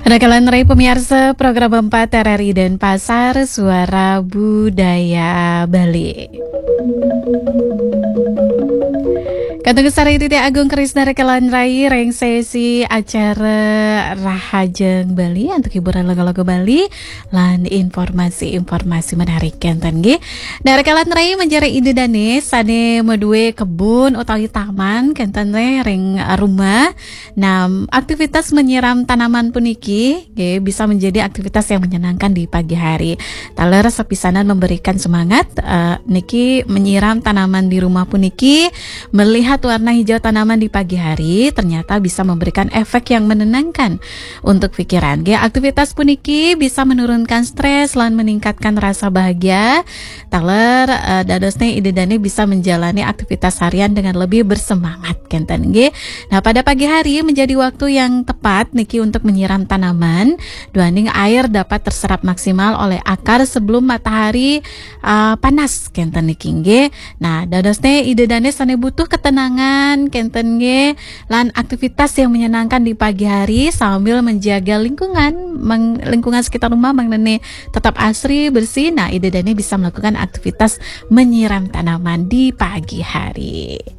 Rekan Rai pemirsa program 4 RRI dan Pasar Suara Budaya Bali. Kantong Sari Titi Agung Krisna Rekelan Rai reng sesi acara Rahajeng Bali untuk hiburan lagu-lagu Bali lan informasi-informasi menarik kenten nggih. Nah Rekelan Rai menjadi ide dane sane medue kebun utawi taman kenten reng rumah. Nah, aktivitas menyiram tanaman puniki nggih bisa menjadi aktivitas yang menyenangkan di pagi hari. Taler sepisanan memberikan semangat niki menyiram tanaman di rumah puniki, melihat warna hijau tanaman di pagi hari ternyata bisa memberikan efek yang menenangkan untuk pikiran. Aktivitas puniki bisa menurunkan stres dan meningkatkan rasa bahagia. Taler dadosne idedane bisa menjalani aktivitas harian dengan lebih bersemangat kenten nggih. Nah, pada pagi hari menjadi waktu yang tepat niki untuk menyiram tanaman. Duaning air dapat terserap maksimal oleh akar sebelum matahari panas kenten niki nggih. Nah, dadosne idedane sane butuh ketenangan kenten nggih lan aktivitas yang menyenangkan di pagi hari sambil menjaga lingkungan sekitar rumah mangnene tetap asri bersih. Nah, idedane bisa melakukan aktivitas menyiram tanaman di pagi hari.